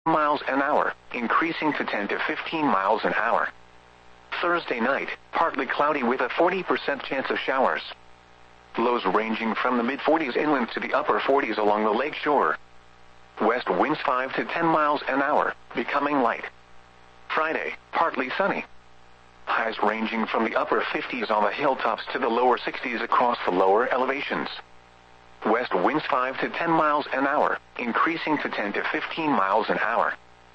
miles an hour, increasing to 10 to 15 miles an hour. Thursday night, partly cloudy with a 40% chance of showers. Lows ranging from the mid-40s inland to the upper 40s along the lake shore. West winds 5 to 10 miles an hour, becoming light. Friday, partly sunny. Highs ranging from the upper 50s on the hilltops to the lower 60s across the lower elevations. West winds 5 to 10 miles an hour, increasing to 10 to 15 miles an hour.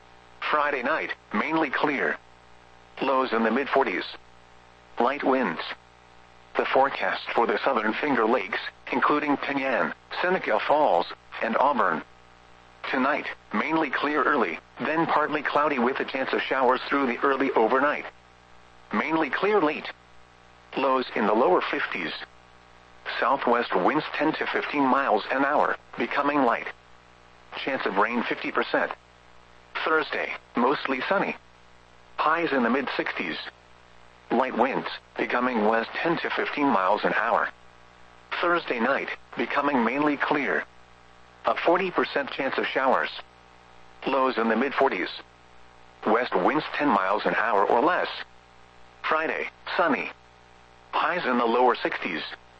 Friday night, mainly clear. Lows in the mid-40s. Light winds. The forecast for the southern Finger Lakes, including Penyan, Seneca Falls, and Auburn. Tonight, mainly clear early, then partly cloudy with a chance of showers through the early overnight. Mainly clear late. Lows in the lower 50s. Southwest winds 10 to 15 miles an hour, becoming light. Chance of rain 50%. Thursday, mostly sunny. Highs in the mid-60s. Light winds, becoming west 10 to 15 miles an hour. Thursday night, becoming mainly clear. A 40% chance of showers. Lows in the mid-40s. West winds 10 miles an hour or less. Friday, sunny. Highs in the lower 60s.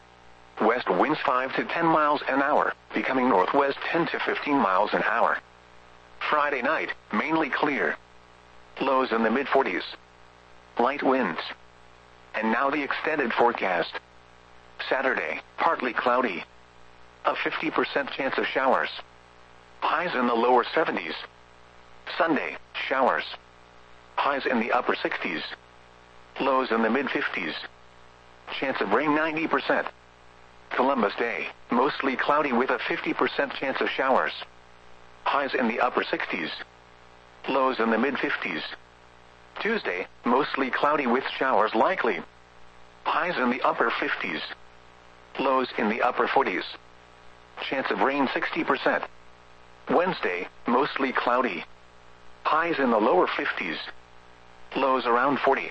West winds 5 to 10 miles an hour, becoming northwest 10 to 15 miles an hour. Friday night, mainly clear. Lows in the mid-40s. Light winds. And now the extended forecast. Saturday, partly cloudy. A 50% chance of showers. Highs in the lower 70s. Sunday, showers. Highs in the upper 60s. Lows in the mid-50s. Chance of rain 90%. Columbus Day, mostly cloudy with a 50% chance of showers. Highs in the upper 60s. Lows in the mid-50s. Tuesday, mostly cloudy with showers likely. Highs in the upper 50s. Lows in the upper 40s. Chance of rain 60%. Wednesday, mostly cloudy. Highs in the lower 50s. Lows around 40.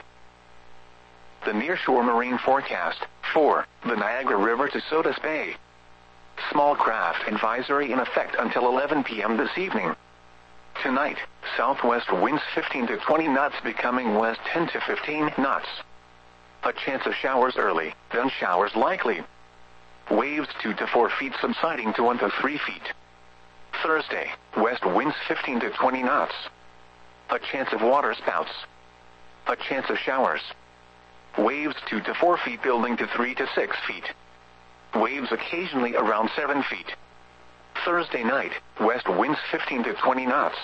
The nearshore marine forecast, 4, the Niagara River to Sodus Bay. Small craft advisory in effect until 11 p.m. this evening. Tonight, southwest winds 15 to 20 knots becoming west 10 to 15 knots. A chance of showers early, then showers likely. Waves 2 to 4 feet subsiding to 1 to 3 feet. Thursday, west winds 15 to 20 knots. A chance of water spouts. A chance of showers. Waves 2 to 4 feet building to 3 to 6 feet. Waves occasionally around 7 feet. Thursday night, west winds 15 to 20 knots.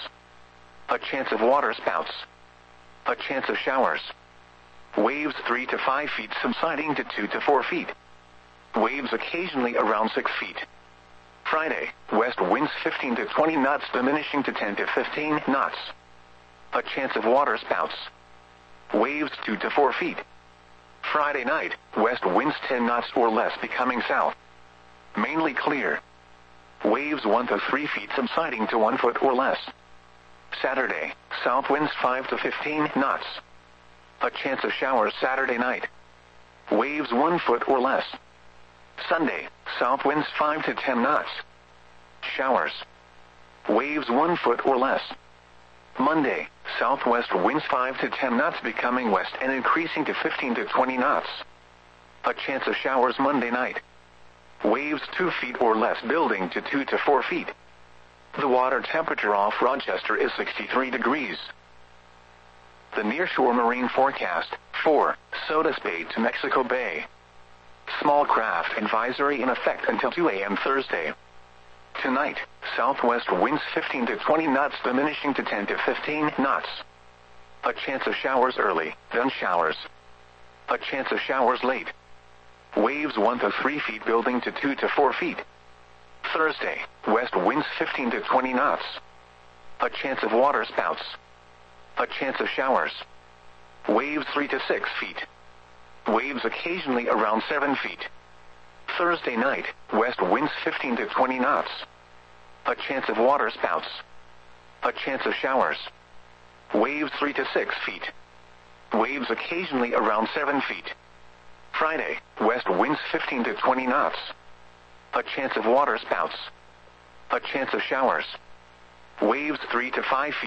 A chance of water spouts. A chance of showers. Waves 3 to 5 feet subsiding to 2 to 4 feet. Waves occasionally around 6 feet. Friday, west winds 15 to 20 knots diminishing to 10 to 15 knots. A chance of water spouts. Waves 2 to 4 feet. Friday night, west winds 10 knots or less becoming south. Mainly clear. Waves 1 to 3 feet subsiding to 1 foot or less. Saturday, south winds 5 to 15 knots. A chance of showers Saturday night. Waves 1 foot or less. Sunday, south winds 5 to 10 knots. Showers. Waves 1 foot or less. Monday, southwest winds 5 to 10 knots becoming west and increasing to 15 to 20 knots. A chance of showers Monday night. Waves 2 feet or less building to 2 to 4 feet. The water temperature off Rochester is 63 degrees. The nearshore marine forecast, 4, Sodus Bay to Mexico Bay. Small craft advisory in effect until 2 a.m. Thursday. Tonight, southwest winds 15 to 20 knots diminishing to 10 to 15 knots. A chance of showers early, then showers. A chance of showers late. Waves 1 to 3 feet building to 2 to 4 feet. Thursday, west winds 15 to 20 knots. A chance of water spouts. A chance of showers. Waves 3 to 6 feet. Waves occasionally around 7 feet. Thursday night, west winds 15 to 20 knots. A chance of water spouts. A chance of showers. Waves 3 to 6 feet. Waves occasionally around 7 feet. Friday, west winds 15 to 20 knots. A chance of water spouts. A chance of showers. Waves 3 to 5 feet.